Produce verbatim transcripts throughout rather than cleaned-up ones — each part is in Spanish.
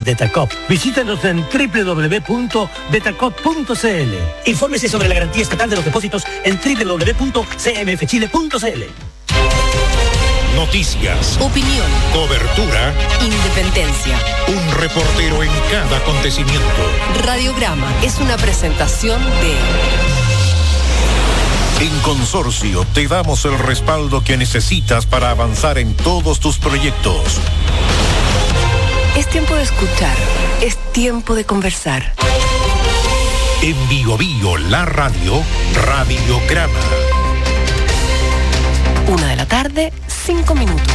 Detacop. Visítanos en doble u doble u doble u punto detacop punto c l. Infórmese sobre la garantía estatal de los depósitos en doble u doble u doble u punto c m f chile punto c l. Noticias, opinión, cobertura, independencia. Un reportero en cada acontecimiento. Radiograma es una presentación de... En Consorcio te damos el respaldo que necesitas para avanzar en todos tus proyectos. Es tiempo de escuchar, es tiempo de conversar. En Bio Bio, la radio, Radiograma. Una de la tarde, cinco minutos.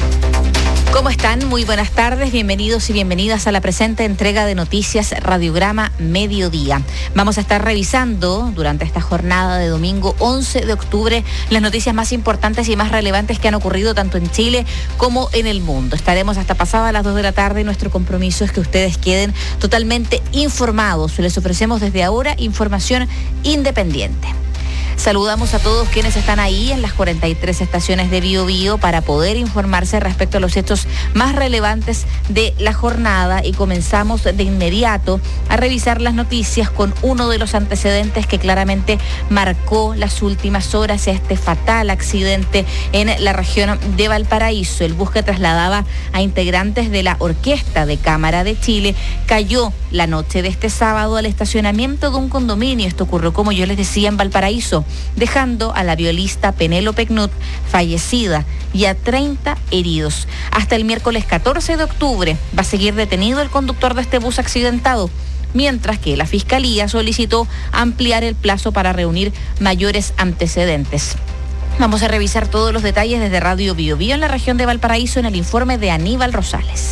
¿Cómo están? Muy buenas tardes, bienvenidos y bienvenidas a la presente entrega de Noticias Radiograma Mediodía. Vamos a estar revisando durante esta jornada de domingo once de octubre las noticias más importantes y más relevantes que han ocurrido tanto en Chile como en el mundo. Estaremos hasta pasadas las dos de la tarde y nuestro compromiso es que ustedes queden totalmente informados. Les ofrecemos desde ahora información independiente. Saludamos a todos quienes están ahí en las cuarenta y tres estaciones de Bio Bio para poder informarse respecto a los hechos más relevantes de la jornada y comenzamos de inmediato a revisar las noticias con uno de los antecedentes que claramente marcó las últimas horas, este fatal accidente en la región de Valparaíso. El bus que trasladaba a integrantes de la Orquesta de Cámara de Chile cayó la noche de este sábado al estacionamiento de un condominio. Esto ocurrió, como yo les decía, en Valparaíso, dejando a la violista Penélope Knut fallecida y a treinta heridos. Hasta el miércoles catorce de octubre va a seguir detenido el conductor de este bus accidentado, mientras que la Fiscalía solicitó ampliar el plazo para reunir mayores antecedentes. Vamos a revisar todos los detalles desde Radio Bio Bio en la región de Valparaíso en el informe de Aníbal Rosales.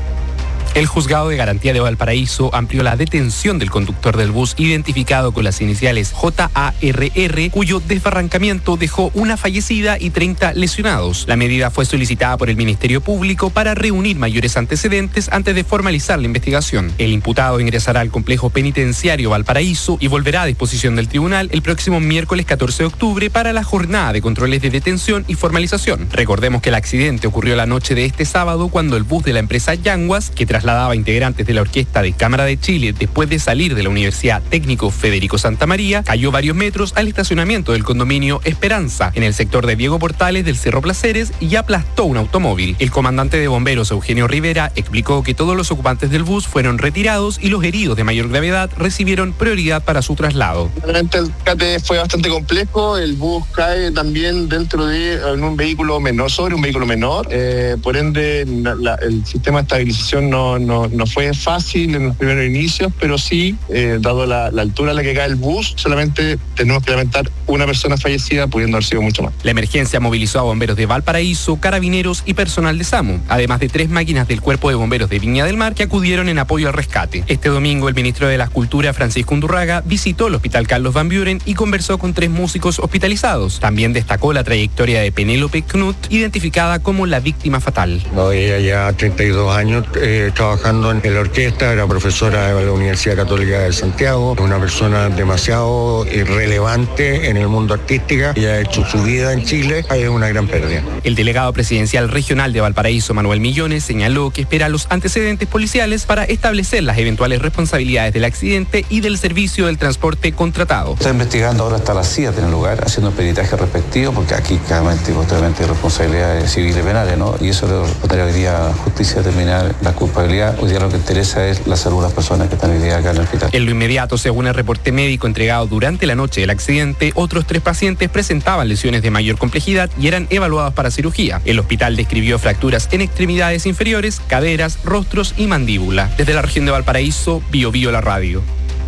El juzgado de garantía de Valparaíso amplió la detención del conductor del bus identificado con las iniciales J A R R, cuyo desbarrancamiento dejó una fallecida y treinta lesionados. La medida fue solicitada por el Ministerio Público para reunir mayores antecedentes antes de formalizar la investigación. El imputado ingresará al complejo penitenciario Valparaíso y volverá a disposición del tribunal el próximo miércoles catorce de octubre para la jornada de controles de detención y formalización. Recordemos que el accidente ocurrió la noche de este sábado cuando el bus de la empresa Yanguas, que tras trasladaba integrantes de la Orquesta de Cámara de Chile después de salir de la Universidad Técnico Federico Santa María, cayó varios metros al estacionamiento del condominio Esperanza, en el sector de Diego Portales del Cerro Placeres, y aplastó un automóvil. El comandante de bomberos, Eugenio Rivera, explicó que todos los ocupantes del bus fueron retirados y los heridos de mayor gravedad recibieron prioridad para su traslado. Realmente el rescate fue bastante complejo, el bus cae también dentro de en un vehículo menor, sobre un vehículo menor, eh, por ende la, la, el sistema de estabilización no No, no fue fácil en los primeros inicios, pero sí, eh, dado la, la altura a la que cae el bus, solamente tenemos que lamentar una persona fallecida, pudiendo haber sido mucho más. La emergencia movilizó a bomberos de Valparaíso, carabineros y personal de SAMU, además de tres máquinas del Cuerpo de Bomberos de Viña del Mar que acudieron en apoyo al rescate. Este domingo, el ministro de la Cultura, Francisco Undurraga, visitó el Hospital Carlos Van Buren y conversó con tres músicos hospitalizados. También destacó la trayectoria de Penélope Knut, identificada como la víctima fatal. No, ella ya treinta y dos años eh, trabajando en la orquesta, era profesora de la Universidad Católica de Santiago, una persona demasiado relevante en el mundo artístico y ha hecho su vida en Chile, es una gran pérdida. El delegado presidencial regional de Valparaíso, Manuel Millones, señaló que espera los antecedentes policiales para establecer las eventuales responsabilidades del accidente y del servicio del transporte contratado. Está investigando ahora hasta las siete en el lugar, haciendo el peritaje respectivo, porque aquí claramente y posteriormente hay responsabilidades civiles y penales, ¿no? Y eso lo pondría hoy día a la justicia determinar la culpabilidad. Hoy día lo que interesa es la salud de las personas que están hoy día acá en el hospital. En lo inmediato, según el reporte médico entregado durante la noche del accidente, otros tres pacientes presentaban lesiones de mayor complejidad y eran evaluados para cirugía. El hospital describió fracturas en extremidades inferiores, caderas, rostros y mandíbula. Desde la región de Valparaíso, Bio Bio la radio.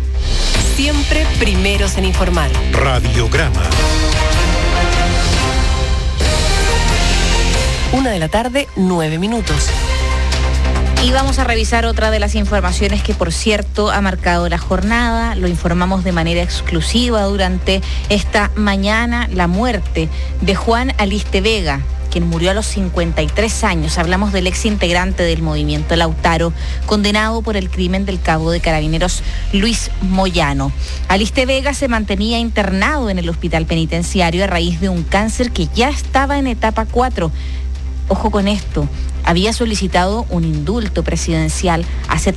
Siempre primeros en informar. Radiograma. Una de la tarde, nueve minutos. Y vamos a revisar otra de las informaciones que, por cierto, ha marcado la jornada. Lo informamos de manera exclusiva durante esta mañana, la muerte de Juan Aliste Vega, quien murió a los cincuenta y tres años. Hablamos del ex integrante del movimiento Lautaro, condenado por el crimen del cabo de carabineros Luis Moyano. Aliste Vega se mantenía internado en el hospital penitenciario a raíz de un cáncer que ya estaba en etapa cuatro. Ojo con esto, había solicitado un indulto presidencial hace